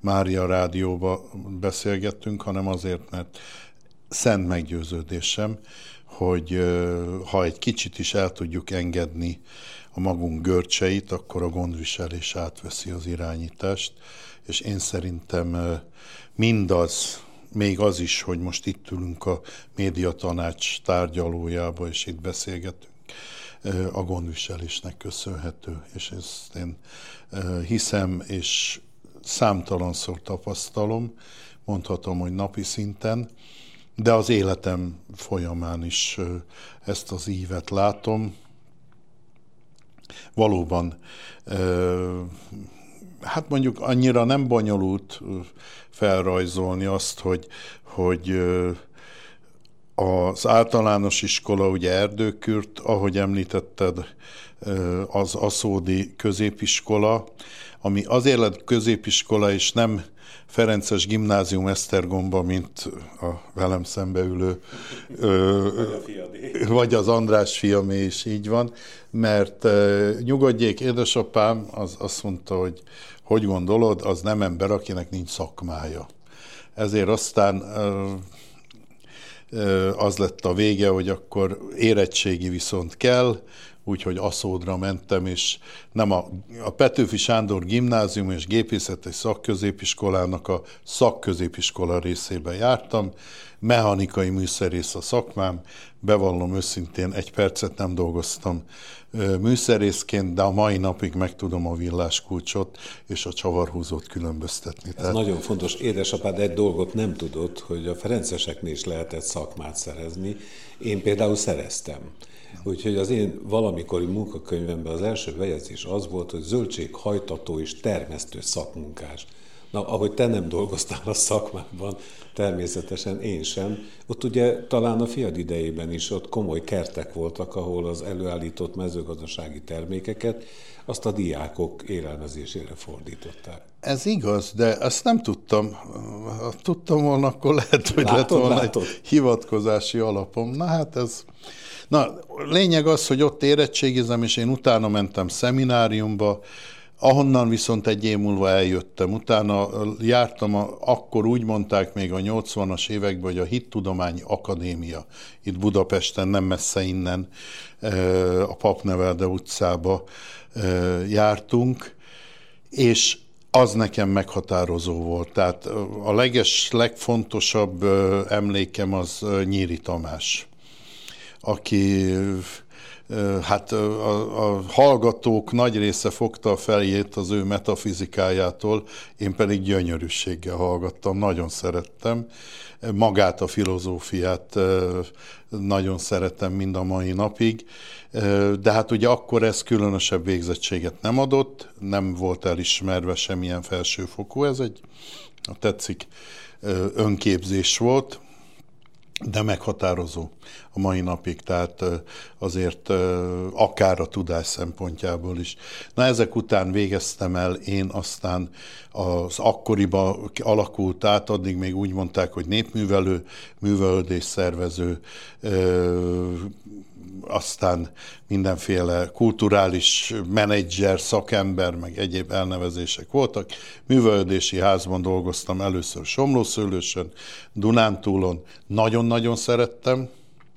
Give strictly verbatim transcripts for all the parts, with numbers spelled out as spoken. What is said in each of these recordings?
Mária rádióba beszélgettünk, hanem azért, mert szent meggyőződésem, hogy ha egy kicsit is el tudjuk engedni a magunk görcseit, akkor a gondviselés átveszi az irányítást, és én szerintem mindaz, még az is, hogy most itt ülünk a médiatanács tárgyalójába, és itt beszélgetünk, a gondviselésnek köszönhető, és ezt én hiszem, és számtalanszor tapasztalom, mondhatom, hogy napi szinten, de az életem folyamán is ezt az ívet látom. Valóban, hát mondjuk annyira nem bonyolult felrajzolni azt, hogy, hogy az általános iskola, ugye Erdőkürt, ahogy említetted, az aszódi középiskola, ami azért lett középiskola, és nem Ferences Gimnázium Esztergomba, mint a velem szembeülő, vagy, vagy az András fiamé is így van, mert nyugodjék, édesapám az azt mondta, hogy hogy gondolod, az nem ember, akinek nincs szakmája. Ezért aztán az lett a vége, hogy akkor érettségi viszont kell, úgyhogy Aszódra mentem, és nem a, a Petőfi Sándor Gimnázium és Gépészeti Szakközépiskolának a szakközépiskola részében jártam, mechanikai műszerész a szakmám, bevallom őszintén, egy percet nem dolgoztam műszerészként, de a mai napig meg tudom a villáskulcsot és a csavarhúzót különböztetni. Ez Tehát... nagyon fontos. Édesapád egy dolgot nem tudott, hogy a ferenceseknél is lehetett szakmát szerezni. Én például szereztem. Úgyhogy az én valamikori munkakönyvemben az első bejegyzés az volt, hogy zöldséghajtató és termesztő szakmunkás. Na, ahogy te nem dolgoztál a szakmában, természetesen én sem. Ott ugye talán a fiad idejében is ott komoly kertek voltak, ahol az előállított mezőgazdasági termékeket azt a diákok élelmezésére fordították. Ez igaz, de ezt nem tudtam. Ha tudtam volna, akkor lehet, hogy látod, lett volna látod? egy hivatkozási alapom. Na hát ez... Na, lényeg az, hogy ott érettségizem, és én utána mentem szemináriumba, ahonnan viszont egy év múlva eljöttem. Utána jártam, a, akkor úgy mondták még a nyolcvanas években, hogy a Hittudományi Akadémia, itt Budapesten, nem messze innen, a Papnevelde utcába jártunk, és az nekem meghatározó volt. Tehát a leges, legfontosabb emlékem az Nyíri Tamás, aki, hát a, a hallgatók nagy része fogta a fejét az ő metafizikájától, én pedig gyönyörűséggel hallgattam, nagyon szerettem. Magát a filozófiát nagyon szeretem mind a mai napig, de hát ugye akkor ez különösebb végzettséget nem adott, nem volt elismerve semmilyen felsőfokú, ez egy, tetszik, önképzés volt, de meghatározó a mai napig, tehát azért akár a tudás szempontjából is. Na, ezek után végeztem el én, aztán az akkoriban alakult át, addig még úgy mondták, hogy népművelő, művelődés szervező, aztán mindenféle kulturális menedzser, szakember, meg egyéb elnevezések voltak. Művelődési házban dolgoztam először Somlószőlősön, Dunántúlon, nagyon-nagyon szerettem.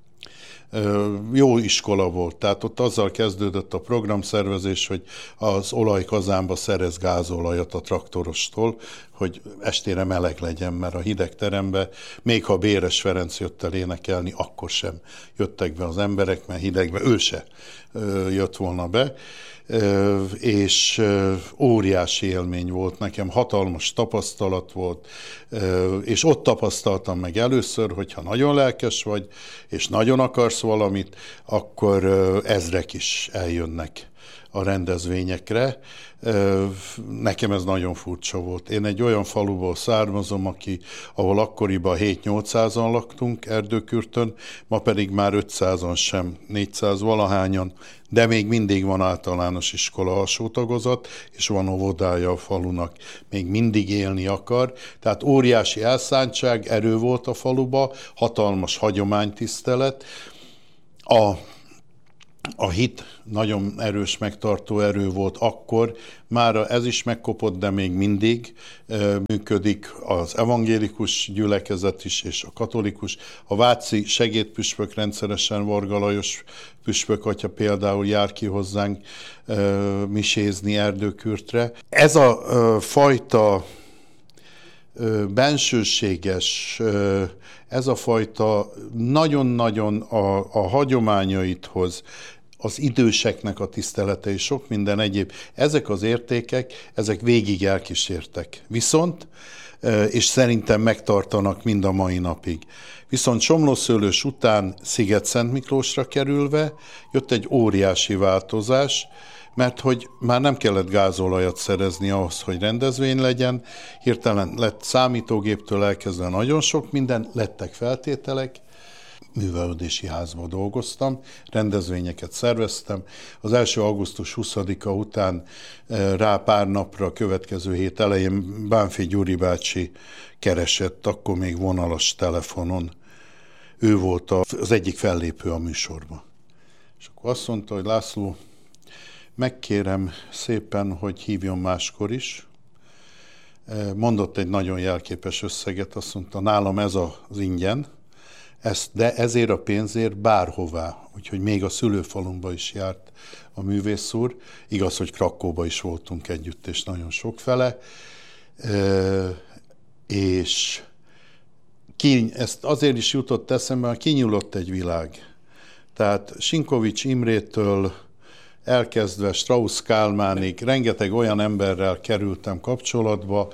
Jó iskola volt, tehát ott azzal kezdődött a programszervezés, hogy az olajkazánba szerez gázolajat a traktorostól, hogy estére meleg legyen, mert a hideg terembe, még ha Béres Ferenc jött el énekelni, akkor sem jöttek be az emberek, mert hidegbe ő se jött volna be, és óriási élmény volt nekem, hatalmas tapasztalat volt, és ott tapasztaltam meg először, hogyha nagyon lelkes vagy, és nagyon akarsz valamit, akkor ezrek is eljönnek a rendezvényekre. Nekem ez nagyon furcsa volt. Én egy olyan faluból származom, aki, ahol akkoriban hét-nyolcszázan laktunk Erdőkürtön, ma pedig már ötszázan sem, négyszáz valahányan, de még mindig van általános iskola alsó tagozat, és van óvodája a falunak, még mindig élni akar. Tehát óriási elszántság, erő volt a faluba, hatalmas hagyománytisztelet. A a hit nagyon erős megtartó erő volt akkor, mára ez is megkopott, de még mindig működik az evangélikus gyülekezet is, és a katolikus. A váci segédpüspök rendszeresen, Varga Lajos püspök atya például jár ki hozzánk misézni Erdőkürtre. Ez a fajta bensőséges, ez a fajta nagyon-nagyon a, a hagyományaithoz, az időseknek a tisztelete és sok minden egyéb, ezek az értékek, ezek végig elkísértek. Viszont, és szerintem megtartanak mind a mai napig. Viszont Somlószőlős után Sziget-Szent Miklósra kerülve jött egy óriási változás, mert hogy már nem kellett gázolajat szerezni ahhoz, hogy rendezvény legyen, hirtelen lett számítógéptől elkezdve nagyon sok minden, lettek feltételek, művelődési házban dolgoztam, rendezvényeket szerveztem. Az első augusztus huszadika után rá pár napra a következő hét elején Bánfi Gyuri bácsi keresett, akkor még vonalas telefonon. Ő volt az egyik fellépő a műsorban. És akkor azt mondta, hogy László, megkérem szépen, hogy hívjon máskor is. Mondott egy nagyon jelképes összeget, azt mondta, nálam ez az ingyen, ezt, de ezért a pénzért bárhová, úgyhogy még a szülőfalumba is járt a művész úr. Igaz, hogy Krakóba is voltunk együtt, és nagyon sokfele. És ki, ezt azért is jutott eszembe, mert kinyúlott egy világ. Tehát Sinkovics Imrétől elkezdve Strauss Kálmánig, rengeteg olyan emberrel kerültem kapcsolatba,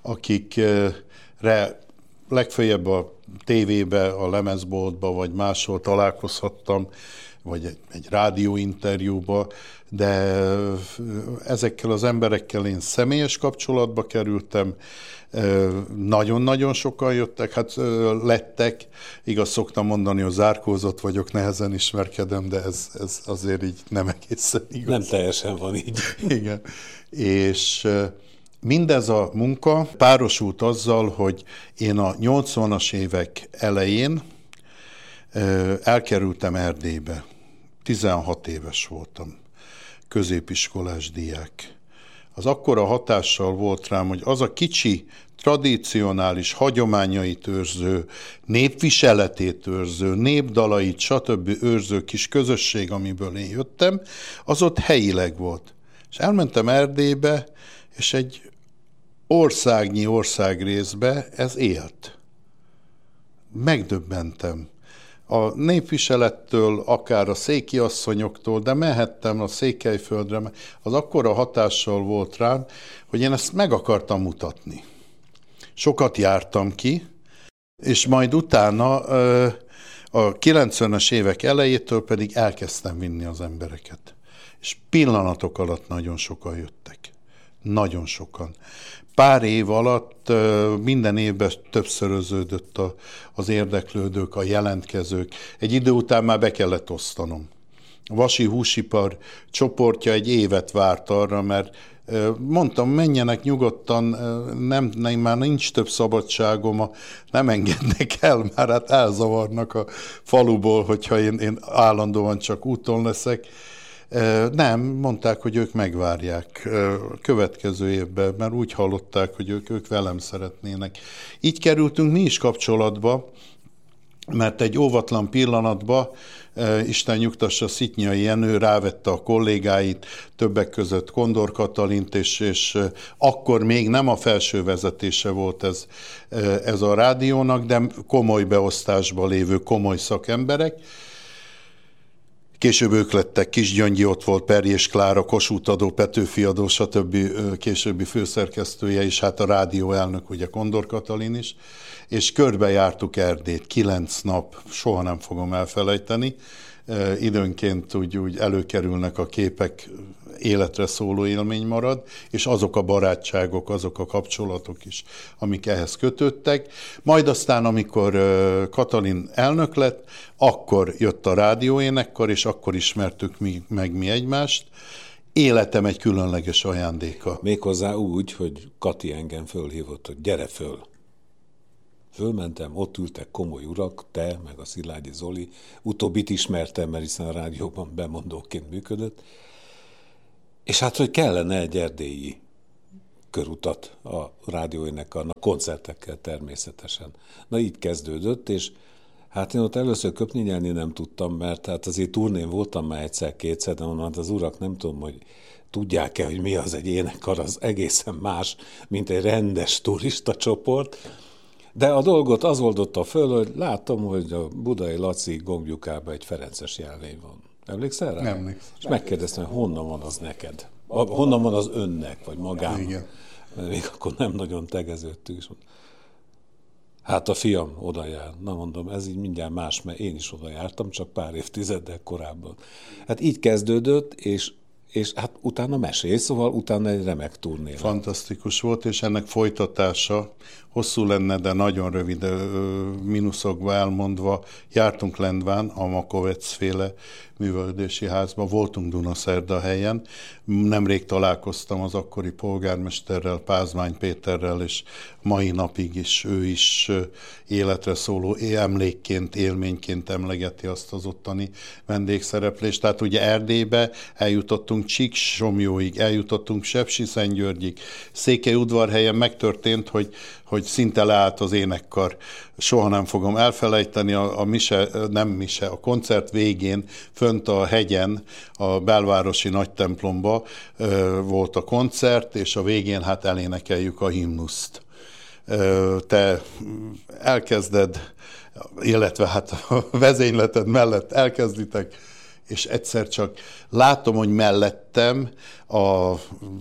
akikre legfeljebb a tévébe, a lemezboltba, vagy máshol találkozhattam, vagy egy, egy rádióinterjúba, de ezekkel az emberekkel én személyes kapcsolatba kerültem, nagyon-nagyon sokan jöttek, hát lettek, igaz szoktam mondani, hogy zárkózott vagyok, nehezen ismerkedem, de ez, ez azért így nem egészen igaz. Nem teljesen van így. Igen, és mindez a munka párosult azzal, hogy én a nyolcvanas évek elején elkerültem Erdélybe. tizenhat éves voltam, középiskolás diák. Az akkora hatással volt rám, hogy az a kicsi, tradicionális, hagyományait őrző, népviseletét őrző, népdalait, stb. Őrző kis közösség, amiből én jöttem, az ott helyileg volt. És elmentem Erdélybe, és egy országnyi országrészbe ez élt. Megdöbbentem. A népviselettől, akár a széki asszonyoktól, de mehettem a Székelyföldre, az akkora hatással volt rám, hogy én ezt meg akartam mutatni. Sokat jártam ki, és majd utána a kilencvenes évek elejétől pedig elkezdtem vinni az embereket. És pillanatok alatt nagyon sokan jöttek. Nagyon sokan. Pár év alatt minden évben többszöröződött a, az érdeklődők, a jelentkezők. Egy idő után már be kellett osztanom. A Vasi Húsipar csoportja egy évet várt arra, mert mondtam, menjenek nyugodtan, nem, nem, már nincs több szabadságom, nem engednek el, már hát elzavarnak a faluból, hogyha én, én állandóan csak úton leszek. Nem, mondták, hogy ők megvárják következő évben, mert úgy hallották, hogy ők, ők velem szeretnének. Így kerültünk mi is kapcsolatba, mert egy óvatlan pillanatban Isten nyugtassa, Szitnyai Jenő rávette a kollégáit, többek között Kondor Katalint, és, és akkor még nem a felső vezetése volt ez, ez a rádiónak, de komoly beosztásban lévő komoly szakemberek. Később ők lettek, Kisgyöngyi ott volt, Perjés Klára, Kossuth Adó, Petőfi Adó, stb. Későbbi főszerkesztője is, hát a rádióelnök, ugye Kondor Katalin is, és körbejártuk Erdélyt, kilenc nap, soha nem fogom elfelejteni, időnként úgy, úgy előkerülnek a képek, életre szóló élmény marad, és azok a barátságok, azok a kapcsolatok is, amik ehhez kötődtek. Majd aztán, amikor Katalin elnök lett, akkor jött a rádióénekkar, és akkor ismertük mi, meg mi egymást. Életem egy különleges ajándéka. Méghozzá úgy, hogy Kati engem fölhívott, hogy gyere föl. Fölmentem, ott ültek komoly urak, te, meg a Szilágyi Zoli, utóbbit ismertem, mert hiszen a rádióban bemondóként működött, és hát, hogy kellene egy erdélyi körutat a rádióénekarnak, a koncertekkel természetesen. Na így kezdődött, és hát én ott először köpni nyelni nem tudtam, mert hát azért turnén voltam már egyszer-kétszer, de onnan az urak nem tudom, hogy tudják-e, hogy mi az egy énekkar, az egészen más, mint egy rendes turista csoport. De a dolgot az oldotta föl, hogy látom, hogy a Budai Laci gombjukában egy ferences jelvény van. Emlékszel rá? Nem emlékszem. És megkérdeztem, hogy honnan van az neked? Honnan van az önnek, vagy magának? Igen. Mert még akkor nem nagyon tegeződtünk. És hát a fiam oda jár. Na mondom, ez így mindjárt más, mert én is oda jártam, csak pár évtizeddel korábban. Hát így kezdődött, és és hát utána mesélj, szóval utána egy remek turné. Fantasztikus volt, és ennek folytatása hosszú lenne, de nagyon rövid mínuszokba elmondva. Jártunk Lendván, a Makovec féle művelődési házba, voltunk Dunaszerdahelyen. Nemrég találkoztam az akkori polgármesterrel, Pázmány Péterrel, és mai napig is ő is életre szóló emlékként, élményként emlegeti azt az ottani vendégszereplést. Tehát ugye Erdélybe eljutottunk Csíksomjóig, eljutottunk Sepsiszentgyörgyig. Székelyudvarhelyen megtörtént, hogy, hogy szinte leállt az énekkar. Soha nem fogom elfelejteni, a, a mise, nem mise, a koncert végén fönt a hegyen, a belvárosi nagy templomba ö, volt a koncert, és a végén hát elénekeljük a himnuszt. Ö, te elkezded, illetve hát a vezényleted mellett elkezditek, és egyszer csak látom, hogy mellettem a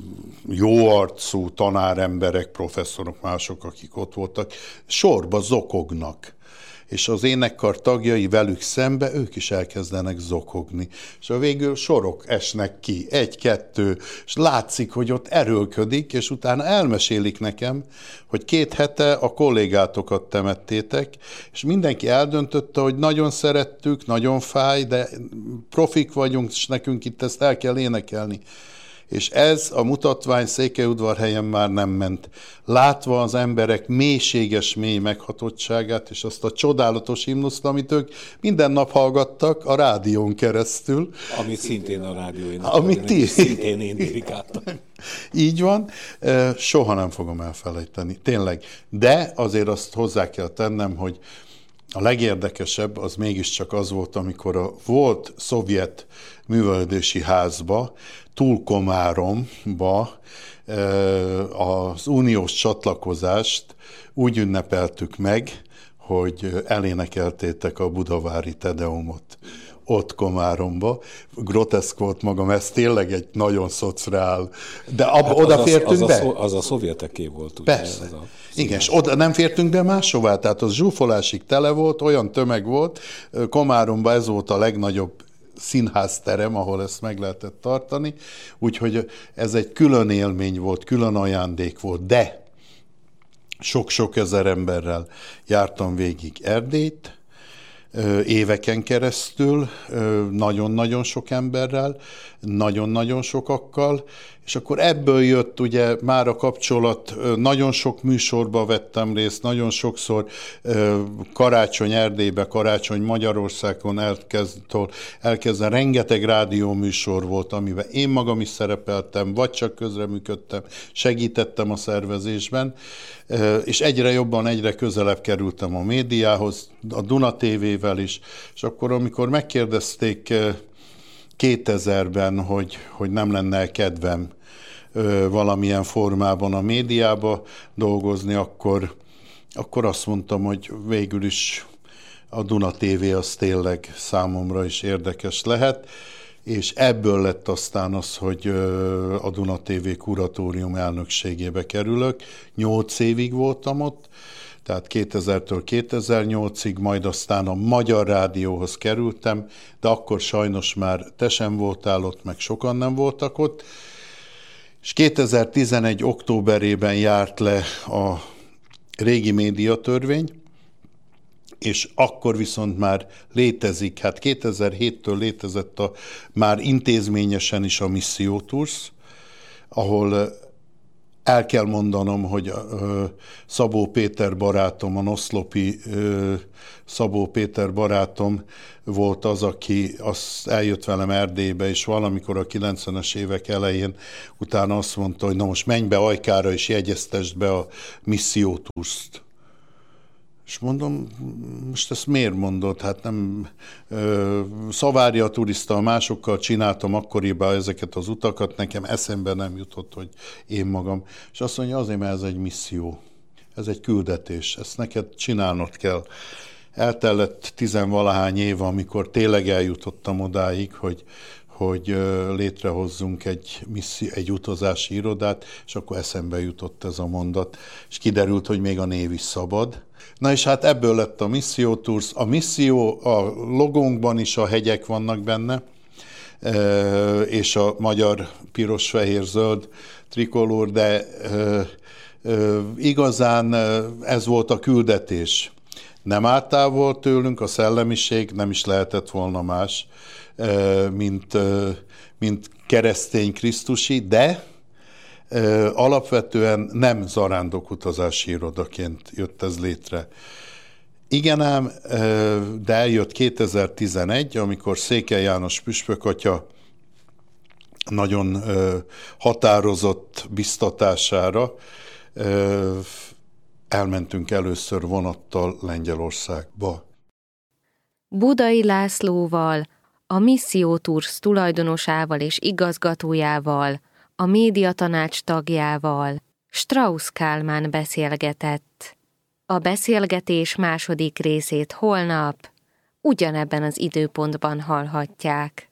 jó arcú tanáremberek, professzorok, mások, akik ott voltak, sorba zokognak. És az énekkar tagjai velük szembe, ők is elkezdenek zokogni. És a végül sorok esnek ki, egy-kettő, és látszik, hogy ott erőlködik, és utána elmesélik nekem, hogy két hete a kollégátokat temettétek, és mindenki eldöntötte, hogy nagyon szerettük, nagyon fáj, de profik vagyunk, és nekünk itt ezt el kell énekelni. És ez a mutatvány Székelyudvarhelyen már nem ment. Látva az emberek mélységes mély meghatottságát, és azt a csodálatos himnuszt, amit ők minden nap hallgattak a rádión keresztül. Amit szintén a rádióin. Amit ti... Szintén én dirigáltam. Így van, soha nem fogom elfelejteni, tényleg. De azért azt hozzá kell tennem, hogy a legérdekesebb az mégiscsak az volt, amikor a volt szovjet művelődési házba, Túlkomáromba az uniós csatlakozást úgy ünnepeltük meg, hogy elénekeltétek a budavári Tedeumot ott Komáromba. Groteszk volt magam, ez tényleg egy nagyon szociál, de ab, hát oda fértünk az be? A, az, a, az a szovjeteké volt. Ugye? Persze. Ez a igen, és oda nem fértünk be máshová, tehát az zsúfolásig tele volt, olyan tömeg volt, Komáromba ez volt a legnagyobb színházterem, ahol ezt meg lehetett tartani, úgyhogy ez egy külön élmény volt, külön ajándék volt, de sok-sok ezer emberrel jártam végig Erdélyt, éveken keresztül, nagyon-nagyon sok emberrel, nagyon-nagyon sokakkal, és akkor ebből jött ugye már a kapcsolat, nagyon sok műsorba vettem részt, nagyon sokszor Karácsony Erdélybe, Karácsony Magyarországon elkezdtől, elkezdve rengeteg rádióműsor volt, amiben én magam is szerepeltem, vagy csak közreműködtem, segítettem a szervezésben, és egyre jobban, egyre közelebb kerültem a médiához, a Duna té vével is, és akkor, amikor megkérdezték kétezerben, hogy, hogy nem lenne kedvem ö, valamilyen formában a médiába dolgozni, akkor, akkor azt mondtam, hogy végül is a Duna té vé az tényleg számomra is érdekes lehet, és ebből lett aztán az, hogy ö, a Duna té vé kuratórium elnökségébe kerülök. Nyolc évig voltam ott, tehát kétezertől kétezer-nyolcig, majd aztán a Magyar Rádióhoz kerültem, de akkor sajnos már te sem voltál ott, meg sokan nem voltak ott, és kétezer-tizenegy októberében járt le a régi médiatörvény, és akkor viszont már létezik, hát kétezer-héttől létezett a, már intézményesen is a Missziótursz, ahol El kell mondanom, hogy Szabó Péter barátom, a noszlopi Szabó Péter barátom volt az, aki az eljött velem Erdélybe, és valamikor a kilencvenes évek elején utána azt mondta, hogy na most menj be Ajkára, és jegyeztesd be a misszióturszt. És mondom, most ezt miért mondod? Hát nem ö, Szavárja a turista, másokkal csináltam akkoriban ezeket az utakat, nekem eszembe nem jutott, hogy én magam. És azt mondja, azért, mert ez egy misszió, ez egy küldetés, ezt neked csinálnod kell. Eltellett tizenvalahány év, amikor tényleg eljutottam odáig, hogy, hogy létrehozzunk egy, misszió, egy utazási irodát, és akkor eszembe jutott ez a mondat, és kiderült, hogy még a név is szabad. Na és hát ebből lett a Misszió Tours. A misszió, a logónkban is a hegyek vannak benne, és a magyar piros-fehér-zöld trikolór, de igazán ez volt a küldetés. Nem áll távol tőlünk, a szellemiség nem is lehetett volna más, mint, mint keresztény krisztusi, de alapvetően nem zarándokutazási irodaként jött ez létre. Igen ám, de eljött kétezer-tizenegy, amikor Székely János püspök atya nagyon határozott biztatására elmentünk először vonattal Lengyelországba. Budai Lászlóval, a Misszió Tours tulajdonosával és igazgatójával, a médiatanács tagjával, Strauss Kálmán beszélgetett. A beszélgetés második részét holnap, ugyanebben az időpontban hallhatják.